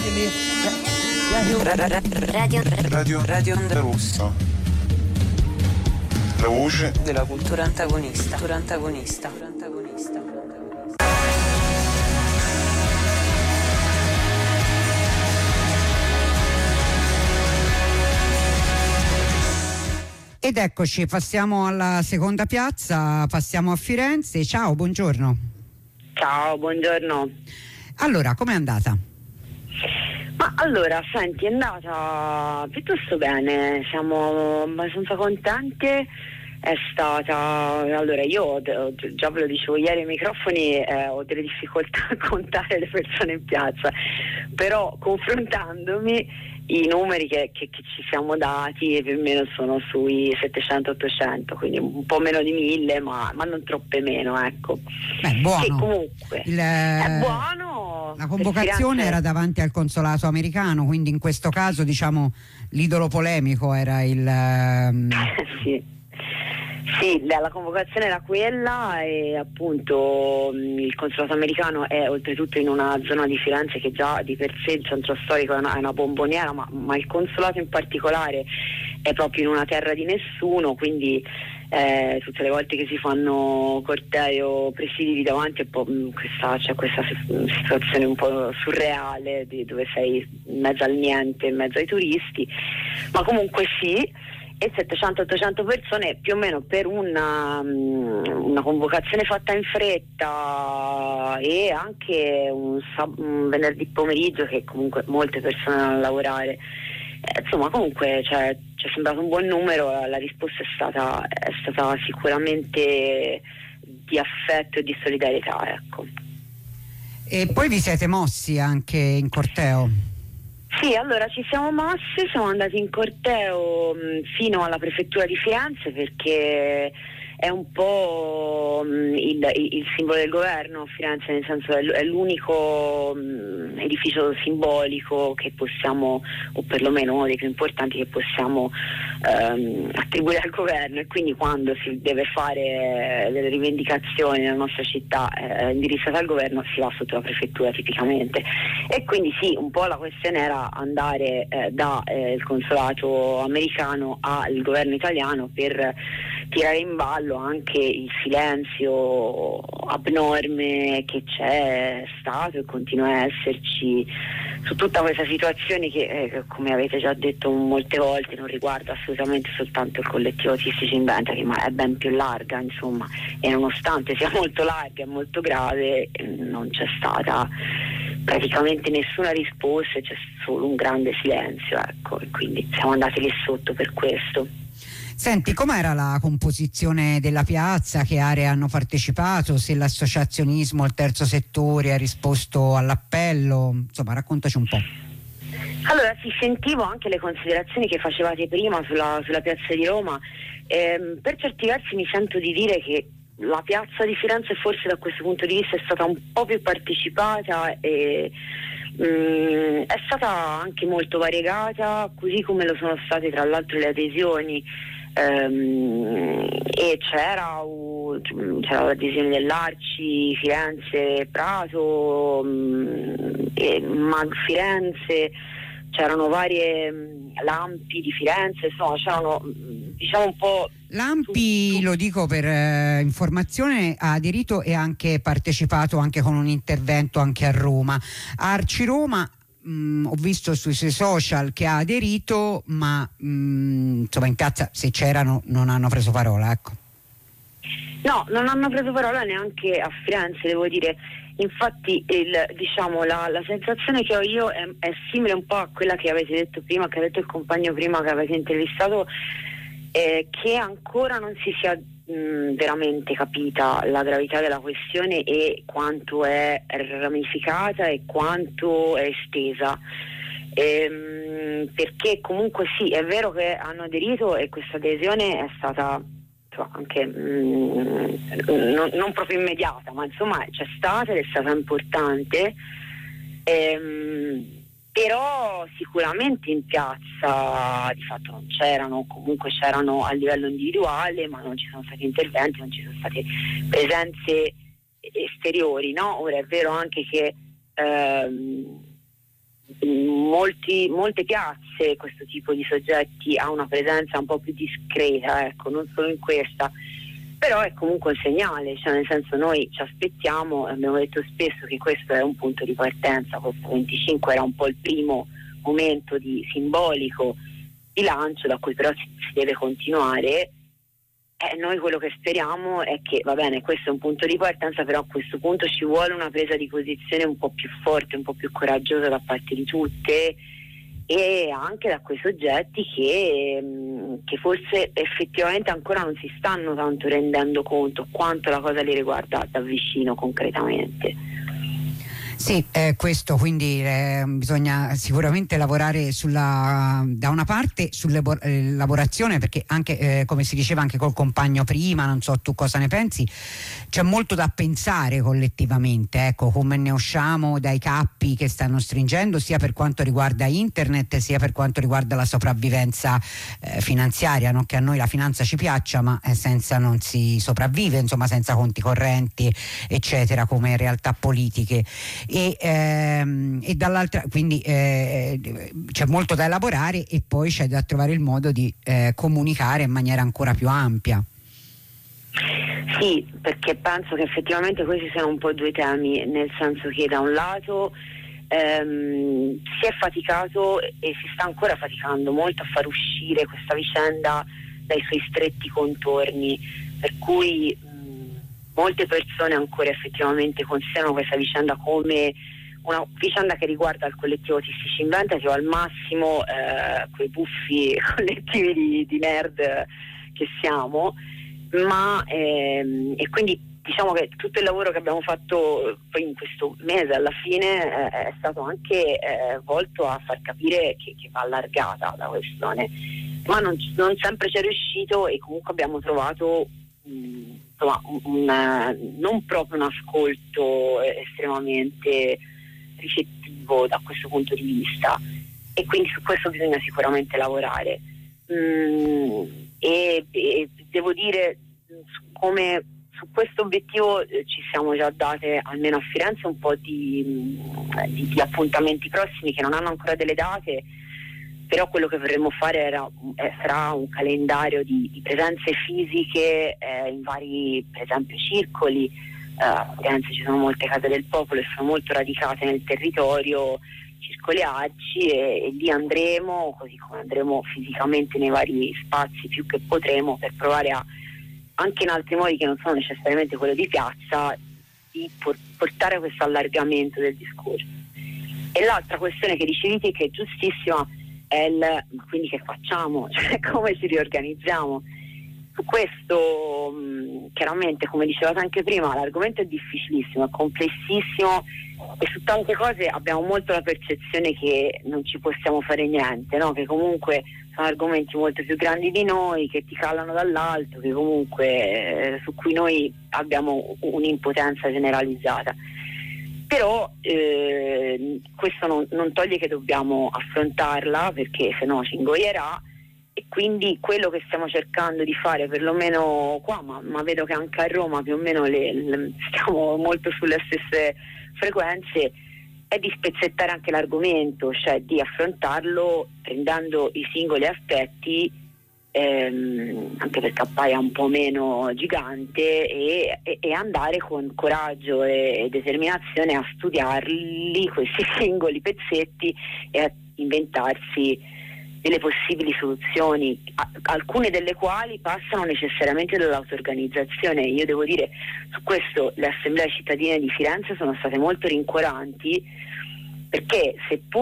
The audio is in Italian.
Radio Onda Rossa. La voce della cultura antagonista. Ed eccoci, passiamo alla seconda piazza, passiamo a Firenze. Ciao, buongiorno. Ciao, buongiorno. Allora, com'è andata? Ma allora, senti, è andata piuttosto bene, siamo abbastanza contente. È stata, allora io già ve lo dicevo ieri ai microfoni, ho delle difficoltà a contare le persone in piazza, però confrontandomi i numeri che ci siamo dati più o meno sono sui 700-800, quindi un po' meno di 1000, ma non troppe meno, ecco. Beh, buono. Che comunque è buono. La convocazione era davanti al consolato americano, quindi in questo caso, diciamo, l'idolo polemico era il... Sì, la convocazione era quella e appunto il consolato americano è oltretutto in una zona di Firenze che già di per sé il centro storico è una bomboniera, ma il consolato in particolare è proprio in una terra di nessuno, quindi tutte le volte che si fanno cortei o presidi davanti c'è questa situazione un po' surreale dove sei in mezzo al niente, in mezzo ai turisti, ma comunque sì. E 700-800 persone più o meno per una convocazione fatta in fretta e anche un venerdì pomeriggio che comunque molte persone vanno a lavorare, insomma comunque ci è sembrato un buon numero. La risposta è stata sicuramente di affetto e di solidarietà, ecco. E poi vi siete mossi anche in corteo? Sì, allora ci siamo mossi, siamo andati in corteo fino alla prefettura di Firenze perché è un po' il simbolo del governo Firenze, nel senso è l'unico edificio simbolico che possiamo, o perlomeno uno dei più importanti che possiamo attribuire al governo, e quindi quando si deve fare delle rivendicazioni nella nostra città indirizzate al governo si va sotto la prefettura tipicamente, e quindi sì, un po' la questione era andare dal consolato americano al governo italiano per tirare in ballo anche il silenzio abnorme che c'è stato e continua a esserci su tutta questa situazione che come avete già detto molte volte non riguarda assolutamente soltanto il collettivo Autistici in Vendita, ma è ben più larga, insomma, e nonostante sia molto larga e molto grave non c'è stata praticamente nessuna risposta, c'è solo un grande silenzio, ecco, e quindi siamo andati lì sotto per questo. Senti, com'era la composizione della piazza? Che aree hanno partecipato? Se l'associazionismo, il terzo settore ha risposto all'appello? Insomma, raccontaci un po'. Allora, si sentivo anche le considerazioni che facevate prima sulla piazza di Roma. Per certi versi mi sento di dire che la piazza di Firenze forse da questo punto di vista è stata un po' più partecipata e è stata anche molto variegata, così come lo sono state tra l'altro le adesioni. E c'era l'adesione dell'Arci, Firenze, Prato, Mag Firenze, c'erano varie Lampi di Firenze, insomma c'erano diciamo un po'. L'Ampi, lo dico per informazione, ha aderito e anche partecipato anche con un intervento anche a Roma. Arci Roma ho visto sui suoi social che ha aderito, ma insomma in piazza se c'erano non hanno preso parola, ecco. No, non hanno preso parola neanche a Firenze, devo dire. Infatti la sensazione che ho io è simile un po' a quella che avete detto prima, che ha detto il compagno prima che avete intervistato, che ancora non si sia veramente capita la gravità della questione e quanto è ramificata e quanto è estesa, perché comunque sì, è vero che hanno aderito e questa adesione è stata anche non proprio immediata, ma insomma c'è stata ed è stata importante, però sicuramente in piazza di fatto non c'erano, comunque c'erano a livello individuale, ma non ci sono stati interventi, non ci sono state presenze esteriori, no? Ora è vero anche che molte piazze questo tipo di soggetti ha una presenza un po' più discreta, ecco, non solo in questa, però è comunque un segnale, cioè nel senso noi ci aspettiamo, abbiamo detto spesso che questo è un punto di partenza, questo 25 era un po' il primo momento di simbolico di lancio da cui però si deve continuare. Noi quello che speriamo è che, va bene, questo è un punto di partenza, però a questo punto ci vuole una presa di posizione un po' più forte, un po' più coraggiosa da parte di tutte e anche da quei soggetti che forse effettivamente ancora non si stanno tanto rendendo conto quanto la cosa li riguarda da vicino concretamente. Sì, questo quindi bisogna sicuramente lavorare da una parte sull'elaborazione, perché anche come si diceva anche col compagno prima, non so tu cosa ne pensi, c'è molto da pensare collettivamente, ecco, come ne usciamo dai cappi che stanno stringendo, sia per quanto riguarda internet sia per quanto riguarda la sopravvivenza finanziaria, non che a noi la finanza ci piaccia, ma senza non si sopravvive, insomma, senza conti correnti eccetera, come realtà politiche. E dall'altra, quindi c'è molto da elaborare e poi c'è da trovare il modo di comunicare in maniera ancora più ampia. Sì, perché penso che effettivamente questi siano un po' due temi, nel senso che da un lato si è faticato e si sta ancora faticando molto a far uscire questa vicenda dai suoi stretti contorni, per cui molte persone ancora effettivamente considerano questa vicenda come una vicenda che riguarda il collettivo Autistici Inventati o al massimo quei buffi collettivi di nerd che siamo, ma e quindi diciamo che tutto il lavoro che abbiamo fatto poi in questo mese alla fine è stato anche volto a far capire che va allargata la questione, ma non sempre ci è riuscito e comunque abbiamo trovato non proprio un ascolto estremamente ricettivo da questo punto di vista, e quindi su questo bisogna sicuramente lavorare. E devo dire, su questo obiettivo ci siamo già date, almeno a Firenze, un po' di appuntamenti prossimi che non hanno ancora delle date, però quello che vorremmo fare sarà un calendario di presenze fisiche in vari, per esempio, circoli. A Firenze ci sono molte case del popolo e sono molto radicate nel territorio, circoli aggi, e lì andremo, così come andremo fisicamente nei vari spazi più che potremo, per provare anche in altri modi che non sono necessariamente quello di piazza, di portare questo allargamento del discorso. E l'altra questione che dicevi te, che è giustissima, è ma quindi che facciamo? Cioè, come ci riorganizziamo? Su questo chiaramente, come dicevate anche prima, l'argomento è difficilissimo, è complessissimo e su tante cose abbiamo molto la percezione che non ci possiamo fare niente, no? Che comunque sono argomenti molto più grandi di noi, che ti calano dall'alto, che comunque su cui noi abbiamo un'impotenza generalizzata. Però questo non toglie che dobbiamo affrontarla, perché se no ci ingoierà, e quindi quello che stiamo cercando di fare, perlomeno qua, ma vedo che anche a Roma più o meno stiamo molto sulle stesse frequenze, è di spezzettare anche l'argomento, cioè di affrontarlo prendendo i singoli aspetti, anche perché appaia un po' meno gigante, e andare con coraggio e determinazione a studiarli, questi singoli pezzetti, e a inventarsi delle possibili soluzioni, alcune delle quali passano necessariamente dall'auto-organizzazione. Io devo dire, su questo le assemblee cittadine di Firenze sono state molto rincuoranti, perché seppur